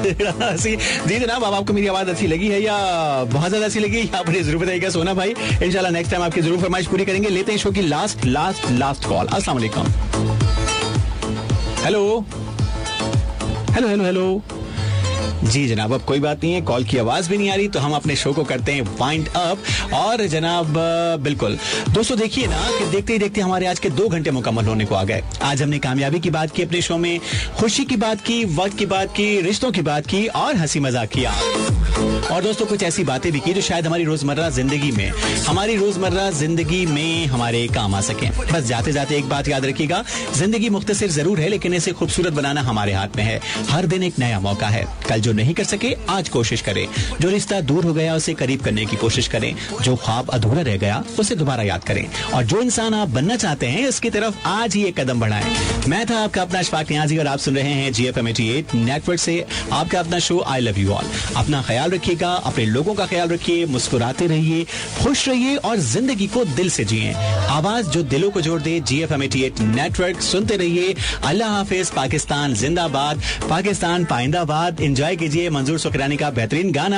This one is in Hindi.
जी जनाब, अब आपको मेरी आवाज अच्छी लगी है या बहुत ज्यादा अच्छी लगी, यहाँ पर जरूर बताइएगा सोना भाई। इंशाल्लाह नेक्स्ट टाइम आपकी जरूर फरमाइश पूरी करेंगे। लेते हैं शो की लास्ट कॉल। अस्सलाम वालेकुम। Hello hello hello hello. जी जनाब, अब कोई बात नहीं है, कॉल की आवाज भी नहीं आ रही, तो हम अपने शो को करते हैं वाइंड अप। और जनाब बिल्कुल दोस्तों, देखिए ना कि देखते ही देखते हमारे आज के 2 घंटे मुकम्मल होने को आ गए। आज हमने कामयाबी की बात की अपने शो में, खुशी की बात की, वक्त की बात की, रिश्तों की बात की और हंसी मजाक किया। और दोस्तों कुछ ऐसी बातें भी की जो शायद हमारी रोजमर्रा जिंदगी में हमारे काम आ सके। बस जाते जाते एक बात याद रखिएगा, जिंदगी मुख्तसर जरूर है लेकिन इसे खूबसूरत बनाना हमारे हाथ में है। हर दिन एक नया मौका है। कल जो नहीं कर सके आज कोशिश करें। जो रिश्ता दूर हो गया उसे करीब करने की कोशिश करें। जो ख्वाब अधूरा रह गया उसे दोबारा याद करें। और जो इंसान आप बनना चाहते हैं इसकी तरफ आज ही एक कदम बढ़ाएं। मैं था आपका अपना अशफाक नियाज़ी और आप सुन रहे हैं GFM 88 नेटवर्क से आपका अपना show I love you all. अपना ख्याल रखिएगा, अपने लोगों का ख्याल रखिए, मुस्कुराते रहिए, खुश रहिए और जिंदगी को दिल से जिए। आवाज जो दिलों को जोड़ दे, GFM 88 नेटवर्क सुनते रहिए। अल्लाह हाफिज। पाकिस्तान जिंदाबाद, पाकिस्तान पाइंदाबाद। एंजॉय कीजिए मंजूर सुकरानी का बेहतरीन गाना।